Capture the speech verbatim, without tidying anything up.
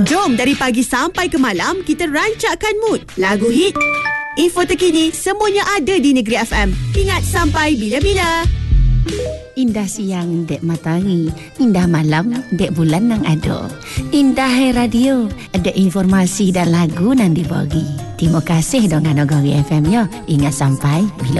Jom dari pagi sampai ke malam kita rancakkan mood. Lagu hit, info terkini, semuanya ada di Negeri F M. Ingat sampai bila-bila. Indah siang dek matahari, indah malam dek bulan nang ado. Indah hai radio, ada informasi dan lagu nang dibagi. Terima kasih dengan Negeri F M ya. Ingat sampai bila